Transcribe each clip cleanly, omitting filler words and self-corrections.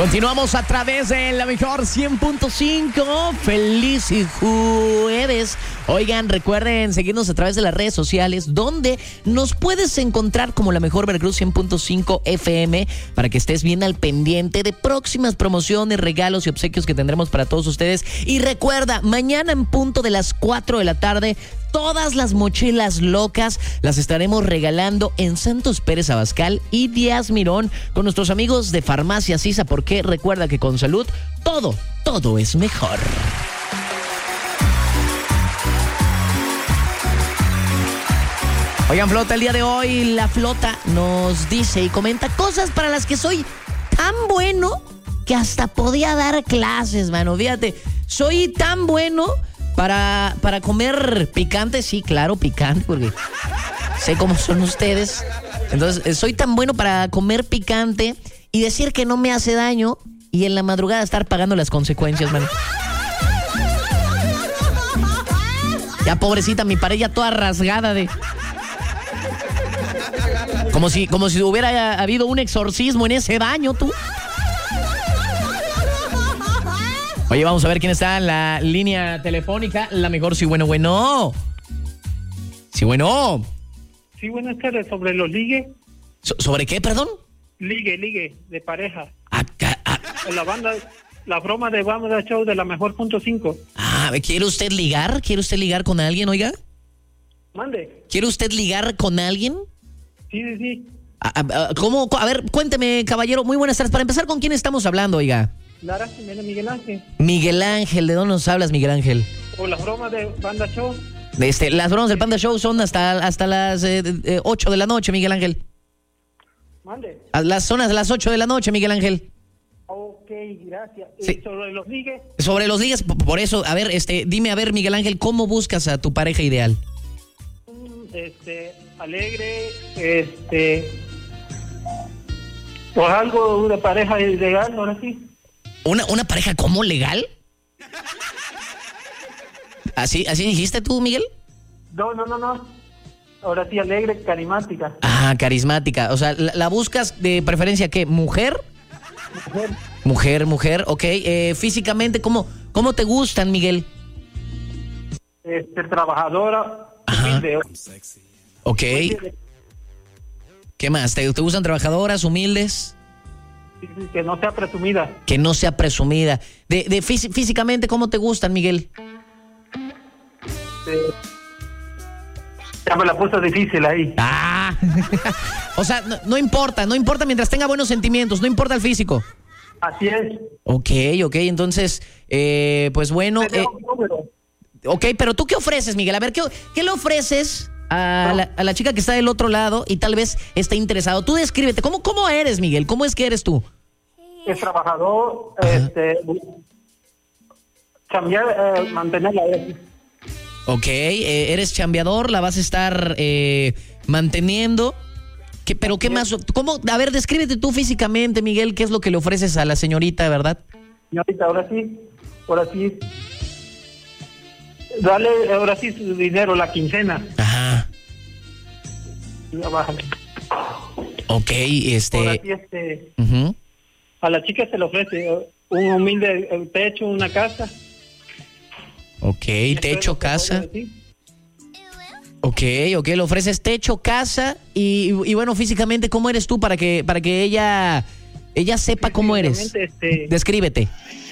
Continuamos a través de la mejor 100.5. Feliz jueves. Oigan, recuerden seguirnos a través de las redes sociales, donde nos puedes encontrar como la mejor Veracruz 100.5 FM, para que estés bien al pendiente de próximas promociones, regalos y obsequios que tendremos para todos ustedes. Y recuerda, mañana en punto de las 4 de la tarde, todas las mochilas locas las estaremos regalando en Santos Pérez Abascal y Díaz Mirón con nuestros amigos de Farmacia Sisa, porque recuerda que con salud todo es mejor. Oigan, Flota, el día de hoy la Flota nos dice y comenta cosas para las que soy tan bueno que hasta podía dar clases, mano. Fíjate, soy tan bueno para comer picante. Sí, claro, picante, porque sé cómo son ustedes. Entonces, soy tan bueno para comer picante y decir que no me hace daño, y en la madrugada estar pagando las consecuencias, mano. Ya, pobrecita, mi pared ya toda rasgada de... Como si hubiera habido un exorcismo en ese baño, tú. Oye, vamos a ver quién está en la línea telefónica. La mejor, sí, bueno. Sí, bueno. Sí, buenas tardes. ¿Sobre los ligue? ¿Sobre qué, perdón? Ligue, de pareja. La La broma de Banda Show de la mejor .5. ¿Quiere usted ligar? ¿Quiere usted ligar con alguien, oiga? Mande. ¿Quiere usted ligar con alguien? Sí. ¿Cómo? A ver, cuénteme, caballero. Muy buenas tardes. Para empezar, ¿con quién estamos hablando, oiga? Lara Jiménez, Miguel Ángel. Miguel Ángel, ¿de dónde nos hablas, Miguel Ángel? O las bromas de Banda Show. Las bromas del Panda Show son hasta las 8 de la noche, Miguel Ángel. Mande. Son a las 8 de la noche, Miguel Ángel. Ok, gracias. Sí. ¿Sobre los ligues? Sobre los ligues, por eso, a ver, dime, a ver, Miguel Ángel, ¿cómo buscas a tu pareja ideal? Alegre, pues algo de pareja legal, ahora sí. ¿Una pareja cómo, legal? ¿Así dijiste tú, Miguel? No. Ahora sí, alegre, carismática. Carismática. O sea, ¿la buscas de preferencia qué? ¿Mujer? Mujer, ok. Físicamente, ¿cómo te gustan, Miguel? Trabajadora, humilde. Ok. ¿Qué más? ¿Te gustan trabajadoras, humildes? Sí, que no sea presumida. Que no sea presumida. Físicamente, ¿cómo te gustan, Miguel? Ya me la puso difícil ahí. O sea, no importa mientras tenga buenos sentimientos, no importa el físico. Así es. Ok, entonces, pues bueno. Ok, pero ¿tú qué ofreces, Miguel? A ver, ¿qué le ofreces a la chica que está del otro lado y tal vez esté interesado? Tú descríbete, ¿cómo eres, Miguel? ¿Cómo es que eres tú? Es trabajador, cambiar, mantenerla. Ok, eres chambeador, la vas a estar manteniendo. ¿Pero qué más? ¿Cómo? A ver, descríbete tú físicamente, Miguel, ¿qué es lo que le ofreces a la señorita, verdad? Señorita, ahora sí. Dale, ahora sí su dinero, la quincena. Ajá. Ya bájale. Ok, Ahora sí, a la chica se le ofrece un humilde techo, una casa. Ok, techo, casa. Ok, le ofreces techo, casa y bueno, físicamente, ¿cómo eres tú para que ella sepa cómo eres? Descríbete.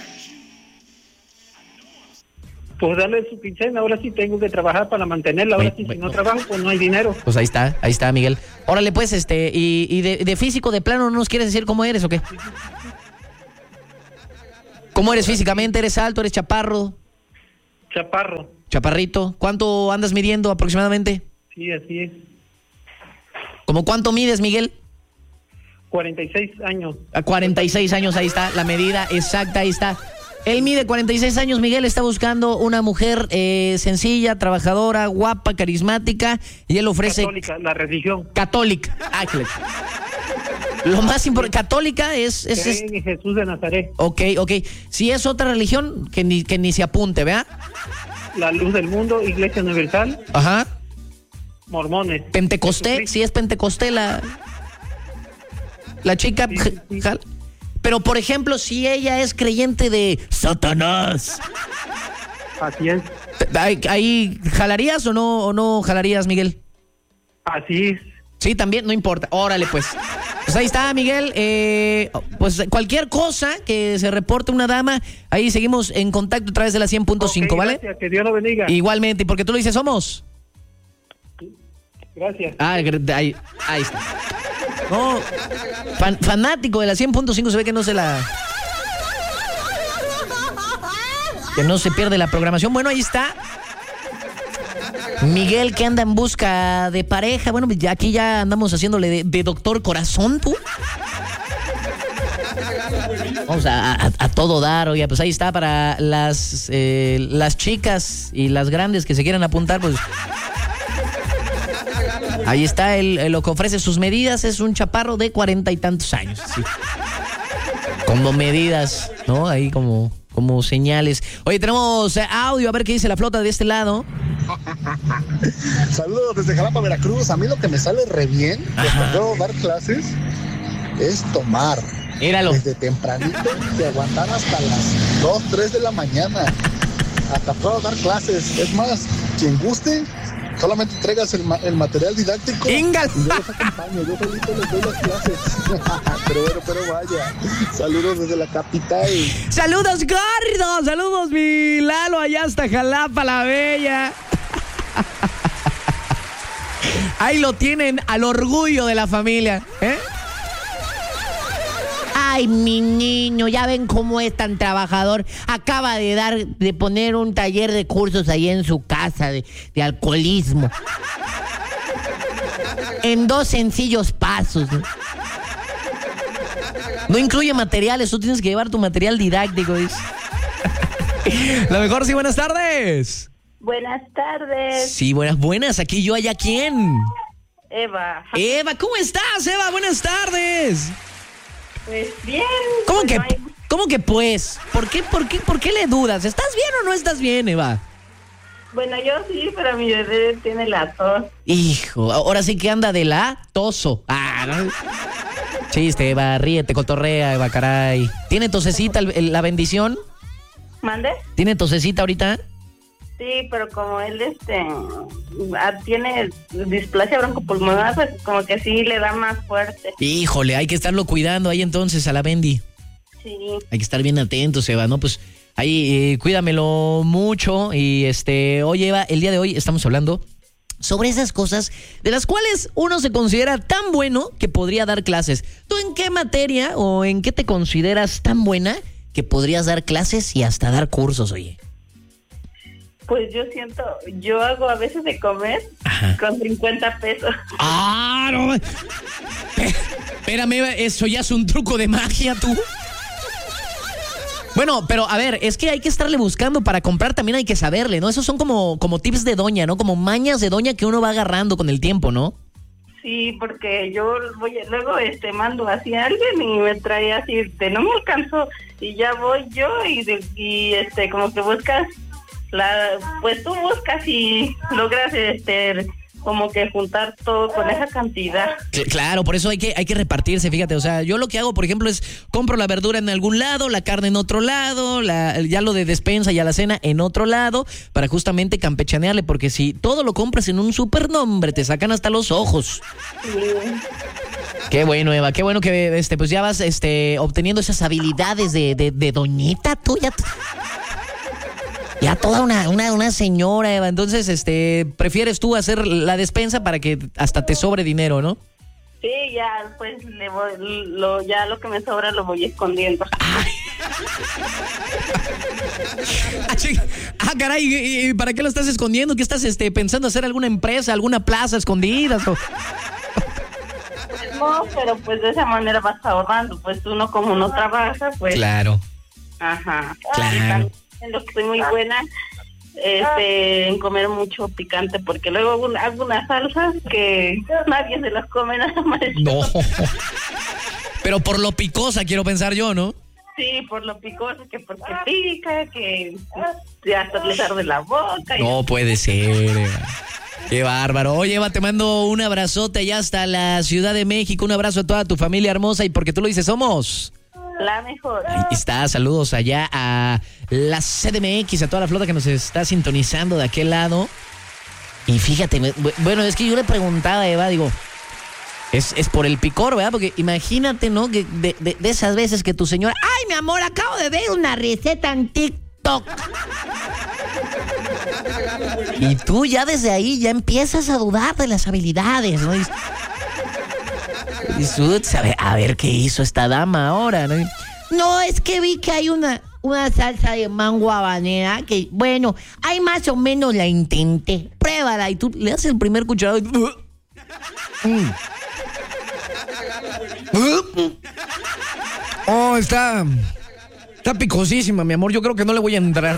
Pues darle su quincena, ahora sí tengo que trabajar para mantenerla, ahora sí, si no trabajo, pues no hay dinero. Pues ahí está, Miguel. Órale, pues, y de físico, de plano, ¿no nos quieres decir cómo eres o qué? ¿Cómo eres físicamente? ¿Eres alto, eres chaparro? Chaparrito. ¿Cuánto andas midiendo aproximadamente? Sí, así es. ¿Cómo cuánto mides, Miguel? 46 años. A 46 años, ahí está, la medida exacta, ahí está. Él mide 46 años, Miguel está buscando una mujer sencilla, trabajadora, guapa, carismática, y él ofrece... Católica, la religión. Católica. Lo más importante, católica es Jesús de Nazaret. Ok. Si es otra religión, que ni se apunte, ¿verdad? La Luz del Mundo, Iglesia Universal. Ajá. Mormones. Pentecostés, si es Pentecostés la chica. Sí. Pero, por ejemplo, si ella es creyente de Satanás. Así es. ¿Ahí jalarías o no jalarías, Miguel? Así es. Sí, también, no importa. Órale, pues. Pues ahí está, Miguel. Pues cualquier cosa que se reporte una dama, ahí seguimos en contacto a través de la 100.5, Okay, ¿vale? Gracias, que Dios lo bendiga. Igualmente, y porque tú lo dices, somos. Gracias. Ahí está. No, fanático de la 100.5, se ve que no se la... Que no se pierde la programación. Bueno, ahí está. Miguel, que anda en busca de pareja. Bueno, ya aquí ya andamos haciéndole de doctor corazón, tú. Vamos a todo dar, oye, pues ahí está para las chicas y las grandes que se quieran apuntar, pues... Ahí está lo que ofrece sus medidas, es un chaparro de 40 y tantos años, sí. Como medidas, ¿no? Ahí como señales. Oye, tenemos audio, a ver qué dice la flota de este lado. Saludos desde Jalapa, Veracruz. A mí lo que me sale re bien cuando puedo dar clases es tomar. Míralo. Desde tempranito de aguantar hasta las 2, 3 de la mañana. Hasta puedo dar clases. Es más, quien guste, solamente entregas el material didáctico. ¡Ingal! Y yo los acompaño, yo solito les doy las clases. pero vaya. Saludos desde la capital. ¡Saludos, gordos! ¡Saludos, mi Lalo, allá hasta Jalapa, la bella! Ahí lo tienen, al orgullo de la familia, ¿eh? Ay, mi niño, ya ven cómo es tan trabajador. Acaba de poner un taller de cursos ahí en su casa de alcoholismo. En 2 sencillos pasos, ¿no? No incluye materiales, tú tienes que llevar tu material didáctico. La mejor, sí, buenas tardes. Buenas tardes. Sí, buenas. Aquí yo, allá, ¿quién? Eva. Eva, ¿cómo estás, Eva? Buenas tardes. Pues bien. ¿Cómo que pues? ¿Por qué le dudas? ¿Estás bien o no estás bien, Eva? Bueno, yo sí, pero mi bebé tiene la tos. Hijo, ahora sí que anda de latoso. ¿No? Chiste, Eva, ríete, cotorrea, Eva, caray. ¿Tiene tosecita la bendición? ¿Mande? ¿Tiene tosecita ahorita? Sí, pero como él tiene displasia broncopulmonar, pues como que sí le da más fuerte. Híjole, hay que estarlo cuidando ahí entonces a la Bendy. Sí. Hay que estar bien atentos, Eva, ¿no? Pues ahí cuídamelo mucho y oye, Eva, el día de hoy estamos hablando sobre esas cosas de las cuales uno se considera tan bueno que podría dar clases. ¿Tú en qué materia o en qué te consideras tan buena que podrías dar clases y hasta dar cursos, oye? Pues yo hago a veces de comer. Ajá. Con 50 pesos. ¡Ah, no! Espérame, Eva, eso ya es un truco de magia, tú. Bueno, pero a ver, es que hay que estarle buscando para comprar, también hay que saberle, ¿no? Esos son como tips de doña, ¿no? Como mañas de doña que uno va agarrando con el tiempo, ¿no? Sí, porque yo luego mando así a alguien y me trae así, no me alcanzó, y ya voy yo y como que buscas, pues tú buscas y logras como que juntar todo con esa cantidad. Claro, por eso hay que repartirse, fíjate, o sea, yo lo que hago, por ejemplo, es compro la verdura en algún lado, la carne en otro lado, ya lo de despensa y alacena en otro lado, para justamente campechanearle, porque si todo lo compras en un súper, nombre, te sacan hasta los ojos. Sí. Qué bueno, Eva, qué bueno que pues ya vas obteniendo esas habilidades de doñita tuya. Ya toda una señora, Eva. Entonces, prefieres tú hacer la despensa para que hasta te sobre dinero, ¿no? Sí, ya, pues ya lo que me sobra lo voy escondiendo. Caray, ¿y para qué lo estás escondiendo? ¿Qué estás pensando hacer alguna empresa, alguna plaza escondidas? Pues no, pero pues de esa manera vas ahorrando. Pues uno como no trabaja, pues... Claro. Ajá. Claro. En lo que soy muy buena en comer mucho picante, porque luego hago unas salsas que nadie se las come, nada más. No. Pero por lo picosa quiero pensar yo, ¿no? Sí, por lo picosa, que porque pica, que hasta les arde la boca. No puede ser, Eva. Qué bárbaro. Oye, Eva, te mando un abrazote allá hasta la Ciudad de México, un abrazo a toda tu familia hermosa, y porque tú lo dices, somos... La mejor. Ahí está, saludos allá a la CDMX, a toda la flota que nos está sintonizando de aquel lado. Y fíjate, bueno, es que yo le preguntaba a Eva, digo, es por el picor, ¿verdad? Porque imagínate, ¿no? Que de esas veces que tu señora, ay, mi amor, acabo de ver una receta en TikTok. Y tú ya desde ahí ya empiezas a dudar de las habilidades, ¿no? A ver qué hizo esta dama ahora, ¿no? No, es que vi que hay una salsa de mango habanera que, bueno, ahí más o menos la intenté. Pruébala. Y tú le das el primer cucharado y... Oh, está picosísima, mi amor. Yo creo que no le voy a entrar.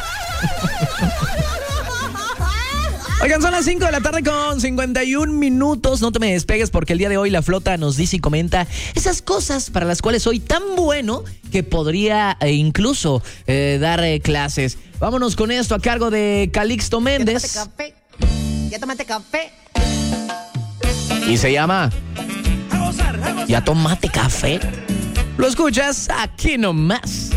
Oigan, son las 5 de la tarde con 51 minutos. No te me despegues porque el día de hoy la flota nos dice y comenta esas cosas para las cuales soy tan bueno que podría incluso dar clases. Vámonos con esto a cargo de Calixto Méndez. Ya tomaste café. Y se llama ¿Ya tomaste café? Lo escuchas aquí nomás.